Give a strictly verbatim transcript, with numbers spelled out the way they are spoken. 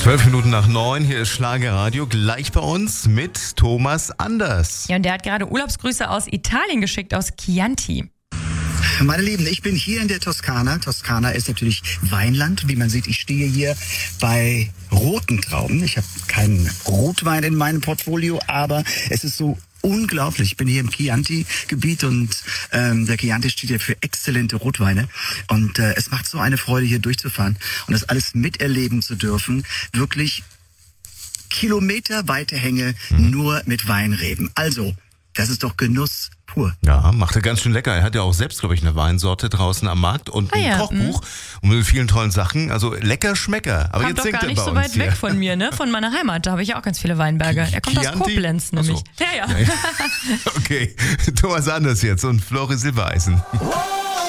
Zwölf Minuten nach neun, hier ist Schlagerradio, gleich bei uns mit Thomas Anders. Ja, und der hat gerade Urlaubsgrüße aus Italien geschickt, aus Chianti. Meine Lieben, ich bin hier in der Toskana. Toskana ist natürlich Weinland. Wie man sieht, ich stehe hier bei roten Trauben. Ich habe keinen Rotwein in meinem Portfolio, aber es ist so unglaublich. Ich bin hier im Chianti-Gebiet und ähm, der Chianti steht ja für exzellente Rotweine. Und äh, es macht so eine Freude, hier durchzufahren und das alles miterleben zu dürfen. Wirklich kilometerweite Hänge mhm. nur mit Weinreben. Also, das ist doch Genuss pur. Ja, macht er ganz schön lecker. Er hat ja auch selbst, glaube ich, eine Weinsorte draußen am Markt und ein ah ja, Kochbuch und mit vielen tollen Sachen. Also lecker Schmecker. Aber kommt jetzt doch singt gar er nicht bei so uns weit hier. weg von mir, ne? Von meiner Heimat. Da habe ich ja auch ganz viele Weinberge. Er kommt Chianti? aus Koblenz nämlich. Ach so. Ja, ja. ja, ja. Okay, Thomas Anders jetzt und Flori Silbereisen.